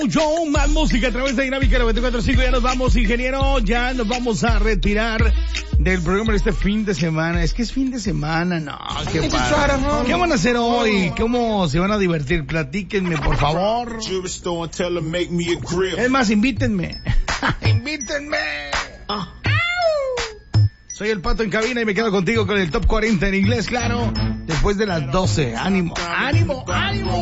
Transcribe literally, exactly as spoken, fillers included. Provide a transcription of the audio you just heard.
Show, más música a través de Dinámica noventa y cuatro punto cinco. Ya nos vamos, ingeniero, ya nos vamos a retirar del programa de este fin de semana. Es que es fin de semana, no, qué padre. ¿Qué van a hacer hoy? ¿Cómo se van a divertir? Platíquenme, por favor. Es más, invítenme. Invítenme. Soy el Pato en cabina y me quedo contigo con el Top cuarenta en inglés, claro. Después de las doce. Ánimo, ánimo, ánimo.